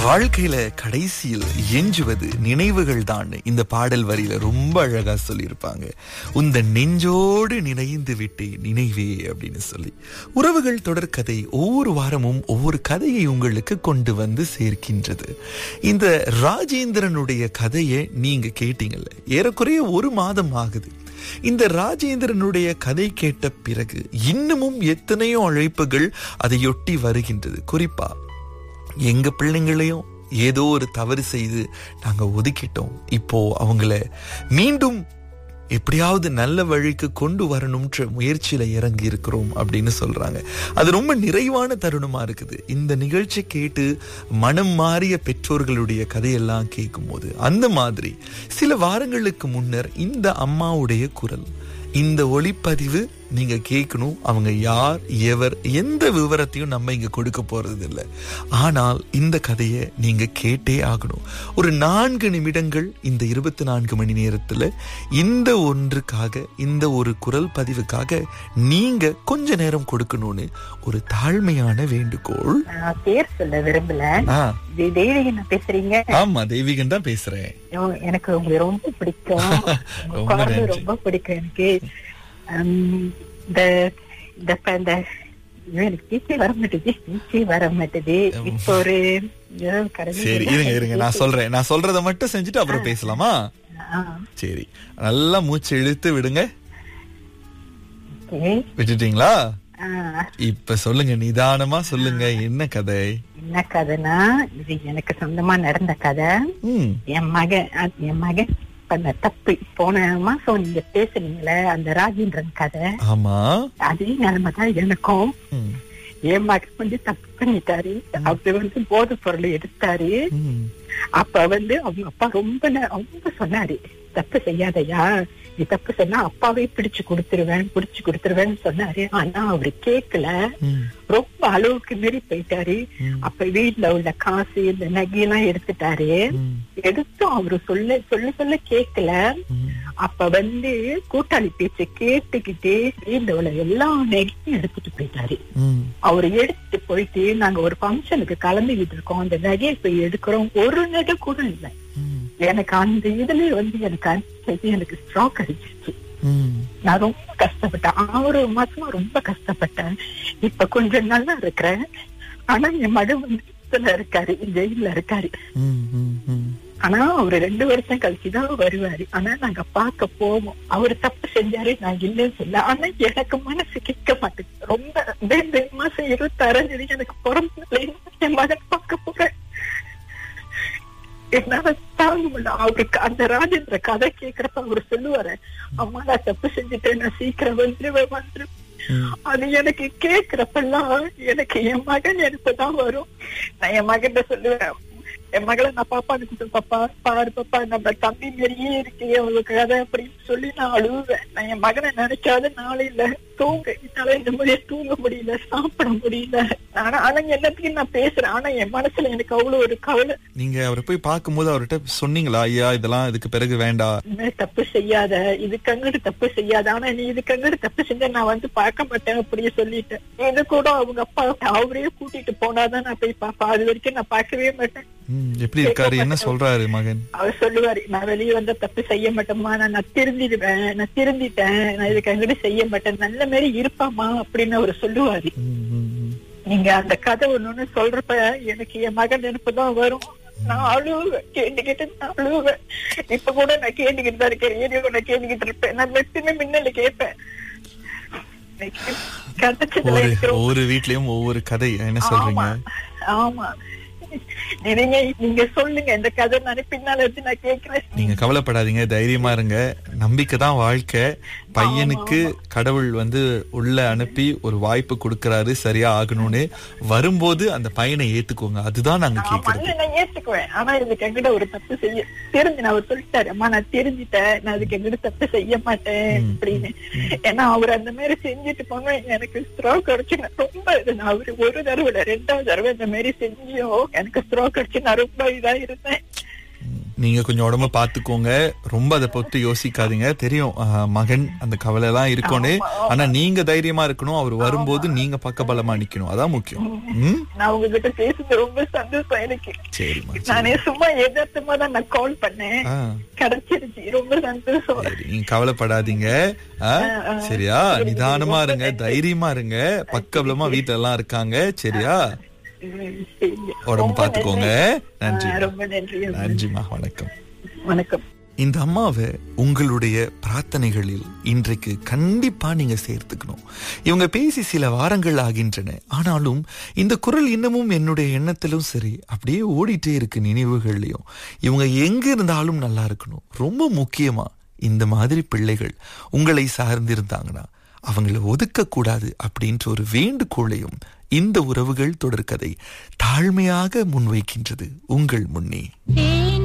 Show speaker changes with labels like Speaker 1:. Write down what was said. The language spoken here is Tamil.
Speaker 1: வாழ்க்கையில கடைசியில் எஞ்சுவது நினைவுகள் தான். இந்த பாடல் வரியில ரொம்ப அழகா சொல்லியிருப்பாங்க. உந்த நெஞ்சோடு நினைந்து விட்டேன் நினைவே அப்படின்னு சொல்லி. உறவுகள் தொடர்கதை ஒவ்வொரு வாரமும் ஒவ்வொரு கதையை உங்களுக்கு கொண்டு வந்து சேர்க்கின்றது. இந்த ராஜேந்திரனுடைய கதையை நீங்க கேட்டீங்கல்ல, ஏறக்குறைய 1 மாதம் ஆகுது. இந்த ராஜேந்திரனுடைய கதை கேட்ட பிறகு இன்னமும் எத்தனையோ அழைப்புகள் அதையொட்டி வருகின்றது. குறிப்பா எங்க பிள்ளைங்களையும் ஏதோ ஒரு தவறு செய்து நாங்க ஒதுக்கிட்டோம், இப்போ அவங்கள மீண்டும் எப்படியாவது நல்ல வழிக்கு கொண்டு வரணும்ன்ற முயற்சியில இறங்கி இருக்கிறோம் அப்படின்னு சொல்றாங்க. அது ரொம்ப நிறைவான தருணமா இருக்குது. இந்த நிகழ்ச்சி கேட்டு மனம் மாறிய பெற்றோர்களுடைய கதையெல்லாம் கேட்கும் போது, அந்த மாதிரி சில வாரங்களுக்கு முன்னர் இந்த அம்மாவுடைய குரல், இந்த ஒளிப்பதிவு நீங்க கேட்கணும். அவங்க யார், எவர், எந்த விவரத்தையும் நம்ம இங்க கொடுக்க போறது இல்லை. ஆனால் இந்த கதையை நீங்க கேட்டே ஆகணும். ஒரு 4 நிமிடங்கள் இந்த 24 மணி நேரத்துல இந்த ஒன்றுக்காக, இந்த ஒரு குரல் பதிவுக்காக நீங்க கொஞ்ச நேரம் கொடுக்கணும்னு ஒரு தாழ்மையான வேண்டுகோள்.
Speaker 2: பேர் சொல்ல விரும்பல. தெய்வீகன் பேசுறீங்க? ஆமா, தெய்வீகன் தான் பேசுறேன். எனக்கு உங்களை ரொம்ப பிடிக்கும், ரொம்ப பிடிக்கும் எனக்கு. வர மாட்டேது இப்போ ஒரு.
Speaker 1: சரி, இருங்க நான் சொல்றத மட்டும் செஞ்சுட்டு அப்புறம் பேசலாமா? சரி, நல்லா மூச்சு இழுத்து விடுங்க. விட்டுட்டீங்களா? இப்ப சொல்லுங்க, நிதானமா சொல்லுங்க. என்ன கதை?
Speaker 2: என்ன கதைனா, இது எனக்கு சொந்தமா நடந்த கதை. என் மகன் பண்ண தப்பு. போன மாசம் நீங்க பேசுனீங்களே அந்த ராஜேந்திரன் கதை,
Speaker 1: ஆமா,
Speaker 2: அதே நிலைமைதான் எனக்கும். என் மகன் தப்பு பண்ணிட்டாரு. அவர் போதை பொருளை எடுத்தாரு. அப்ப அவங்க அப்பா ரொம்ப சொன்னாரு, தப்பு செய்யாதையா, நீ தப்பு சொன்னா அப்பாவே பிடிச்சு கொடுத்துருவேன்னு சொன்னாரு. ஆனா அவரு கேக்கல, ரொம்ப அளவுக்கு மீறி போயிட்டாரு. அப்ப வீட்டுல உள்ள காசு, இந்த நகையெல்லாம் எடுத்துட்டாரு. எடுத்தும் அவரு சொல்ல கேக்கல. அப்ப கூட்டாளி பேச்ச கேட்டுக்கிட்டே வீட்டுல உள்ள எல்லா நகையும் எடுத்துட்டு போயிட்டாரு. அவரு எடுத்துட்டு போயிட்டு, நாங்க ஒரு பங்கனுக்கு கலந்துகிட்டு இருக்கோம், அந்த நகையை போய் எடுக்கிறோம். ஒரு நகை கூட இல்லை. எனக்கு அந்த இதுல எனக்கு ஸ்ட்ரோக் அடிச்சிருச்சு. நான் ரொம்ப கஷ்டப்பட்டேன். 6 மாசமா ரொம்ப கஷ்டப்பட்டேன். இப்ப கொஞ்சம் நல்லா இருக்கிறேன். ஆனா என் மகன் இருக்காரு, ஜெயில இருக்காரு. ஆனா அவரு 2 வருஷம் கழிச்சுதான் வருவாரு. ஆனா நாங்க பாக்க போவோம். அவரு தப்பு செஞ்சாரு, நாங்க இல்லன்னு சொல்ல. ஆனா எனக்கு மனசு கேட்க மாட்டேங்குது. ரொம்ப 2 மாசம் 26 எனக்கு பிறந்த என் மகன் பார்க்க போறேன். என்னால தாங்க முடியல. அவருக்கு அந்த ராஜேந்திர கதை கேக்குறப்ப அவரு சொல்லுவாரு, அம்மா நான் தப்பு செஞ்சுட்டேன், நான் சீக்கிரம் வந்துருவேன். அது எனக்கு கேக்குறப்பெல்லாம் எனக்கு என் மகன் எனக்குதான் வரும். நான் என் மகன் சொல்லுவேன், என் மகளை நான் பாப்பான்னு கூப்பிட்டு, பாப்பா பாரு பாப்பா, நம்ம தம்பி மாரியே இருக்கே அவங்களுக்கு கதை அப்படின்னு சொல்லி நான் அழுவேன். நான் என் மகனை நினைக்காத நாளையில என்னால இந்த மாதிரியே தூங்க முடியல, சாப்பிட முடியல. ஆனா எல்லாத்தையும் நான் பேசுறேன். ஆனா என் மனசுல எனக்கு அவ்வளவு ஒரு கவலை.
Speaker 1: நீங்க அவரை போய் பார்க்கும்போது அவர்கிட்ட சொன்னீங்களா, ஐயா இதெல்லாம் இதுக்கு பிறகு வேண்டாம்,
Speaker 2: தப்பு செய்யாத, இதுக்கு அங்கிட்டு தப்பு செய்யாத, ஆனா நீ இதுக்கு அங்கிட்டு தப்பு செஞ்ச நான் பார்க்க மாட்டேன் அப்படின்னு சொல்லிட்டேன். இது கூட அவங்க அப்பா அவரே கூட்டிட்டு போனாதான் நான் போய் பார்ப்பேன். அது வரைக்கும் நான் பார்க்கவே மாட்டேன்.
Speaker 1: எப்படி இருக்காரு, என்ன சொல்றாரு மகன்?
Speaker 2: அவர் சொல்லுவாரு, நான் வெளியே வந்த தப்பு செய்ய மாட்டேம்மா, நான் திருந்திடுவேன், நான் திருந்திட்டேன், நான் இதுக்கு அங்கிட்டு செய்ய மாட்டேன், நல்ல மாதிரி இருப்பாமா அப்படின்னு அவர் சொல்லுவாரு. நீங்க அந்த கதை ஒண்ணு சொல்றப்ப எனக்கு என் மகன் நினைப்புதான் வரும். நான் அழுவேன், கேட்டுக்கிட்டு நான் அழுவேன். இப்ப கூட நான் கேட்டுக்கிட்டு தான் இருக்கேன். ஏரியா நான் கேட்டுக்கிட்டு இருப்பேன். நான் மெட்டுமே மின்னல கேட்பேன்.
Speaker 1: ஒவ்வொரு வீட்லயும் ஒவ்வொரு கதை. என்ன சொல்றீங்க?
Speaker 2: ஆமா, நீங்க சொல்லுங்க இந்த கதை. நான் பின்னால வச்சு நான் கேட்கிறேன்.
Speaker 1: நீங்க கவலைப்படாதீங்க, தைரியமா இருங்க. நம்பிக்கை தான் வாழ்க்கை. பையனுக்கு கடவுள் உள்ள அனுப்பி ஒரு வாய்ப்பு கொடுக்கறாரு, சரியா ஆகணும்னு. வரும்போது அந்த பையனை ஏத்துக்கோங்க, அதுதான் நாங்க கேட்கறது.
Speaker 2: நான் ஏத்துக்குவேன். ஆனா இதுக்கு எங்கிட்ட ஒரு தப்பு செய்ய தெரிஞ்சு அவர் சொல்லிட்டாரு, அம்மா நான் தெரிஞ்சுட்டேன், நான் அதுக்கு எங்கிட்ட தப்பு செய்ய மாட்டேன் அப்படின்னு. ஏன்னா அவர் அந்த மாதிரி செஞ்சுட்டு போனா எனக்கு ஸ்ட்ரோக் அடிச்சு ரொம்ப அவரு 1 தடவை 2வது தடவை இந்த மாதிரி செஞ்சியும் எனக்கு ஸ்ட்ரோக் அடிச்சு நான் ரொம்ப இதா இருந்தேன்.
Speaker 1: நீங்க கொஞ்சம் உடம்ப பாத்துக்கோங்க, ரொம்ப அதை பத்தி யோசிக்காதீங்க. தெரியும் மகன் அந்த கவலை எல்லாம் இருக்கோன்னு, ஆனா நீங்க தைரியமா இருக்கணும். அவர் வரும்போது நீங்க பக்கபலமா நிக்கணும், அதான் முக்கியம்.
Speaker 2: நான் உங்ககிட்ட பேசுறது ரொம்ப சந்தோஷம் எனக்கு.
Speaker 1: சரிம்மா,
Speaker 2: நானே சும்மா எதார்த்தமா தான் நான் கால் பண்ணேன், கிடைச்சிருச்சு. ரொம்ப சந்தோஷம்.
Speaker 1: நீங்க கவலைப்படாதீங்க சரியா? நிதானமா இருங்க, தைரியமா இருங்க, பக்கபலமா வீட்டுல எல்லாம் இருக்காங்க சரியா? உடம்பு பாத்துக்கோங்க. நன்றி.
Speaker 2: ரொம்ப நன்றி.
Speaker 1: நன்றிமா, வணக்கம்.
Speaker 2: வணக்கம்.
Speaker 1: இந்த அம்மாவை உங்களுடைய பிரார்த்தனைகளில் இன்றைக்கு கண்டிப்பா நீங்க சேர்த்துக்கணும். இவங்க பேசி சில வாரங்கள் ஆகின்றன, ஆனாலும் இந்த குரல் இன்னமும் என்னுடைய எண்ணத்திலும் சரி அப்படியே ஓடிட்டே இருக்கு, நினைவுகள்லயும். இவங்க எங்க இருந்தாலும் நல்லா இருக்கணும். ரொம்ப முக்கியமா இந்த மாதிரி பிள்ளைகள் உங்களை சார்ந்திருந்தாங்கன்னா அவங்கள ஒதுக்க கூடாது அப்படின்ற ஒரு வேண்டுகோளையும் இந்த உறவுகள் தொடர்கதை தாழ்மையாக முன்வைக்கின்றது உங்கள் முன்னே.